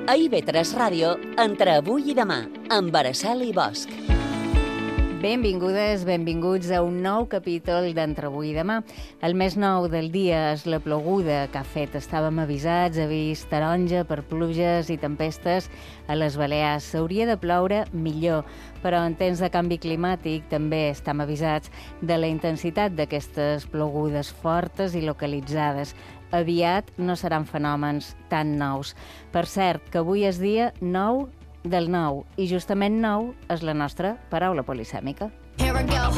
A IB3 Ràdio, entre avui i demà, amb Araceli Bosch. Benvingudes, benvinguts a un nou capítol d'Entre avui i demà. El més nou del dia és la ploguda que ha fet. Estàvem avisats, avís taronja per pluges i tempestes a les Balears. S'hauria de ploure millor, però en temps de canvi climàtic també estem avisats de la intensitat d'aquestes plogudes fortes i localitzades. Aviat no seran fenòmens tan nous. Per cert, que avui és dia 9 del 9, i justament 9 és la nostra paraula polisèmica.